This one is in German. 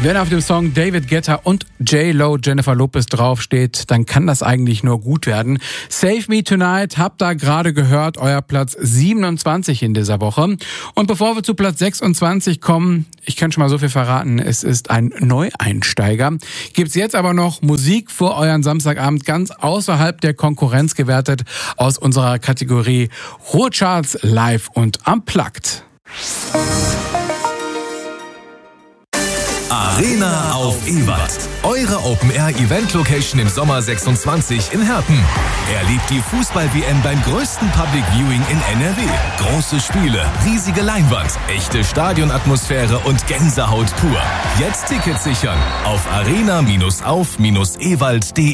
Wenn auf dem Song David Guetta und J-Lo Jennifer Lopez draufsteht, dann kann das eigentlich nur gut werden. Save Me Tonight, habt da gerade gehört, euer Platz 27 in dieser Woche. Und bevor wir zu Platz 26 kommen, ich kann schon mal so viel verraten, es ist ein Neueinsteiger. Gibt's jetzt aber noch Musik für euren Samstagabend ganz außerhalb der Konkurrenz gewertet aus unserer Kategorie Ruhrcharts Live und Unplugged. Arena auf Ewald. Eure Open-Air-Event-Location im Sommer 26 in Herten. Erlebt die Fußball-WM beim größten Public-Viewing in NRW. Große Spiele, riesige Leinwand, echte Stadionatmosphäre und Gänsehaut pur. Jetzt Tickets sichern auf arena-auf-ewald.de.